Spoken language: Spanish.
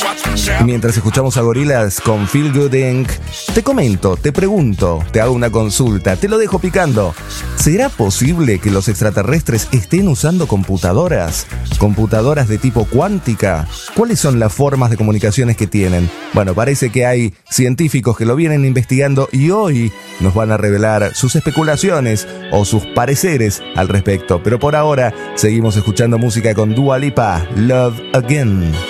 Y mientras escuchamos a Gorillaz con Feel Good Inc., te comento, te pregunto, te hago una consulta, te lo dejo picando. ¿Será posible que los extraterrestres estén usando computadoras? ¿Computadoras de tipo cuántica? ¿Cuáles son las formas de comunicaciones que tienen? Bueno, parece que hay científicos que lo vienen investigando y hoy nos van a revelar sus especulaciones o sus pareceres al respecto. Pero por ahora seguimos escuchando música con Dua Lipa, Love Again.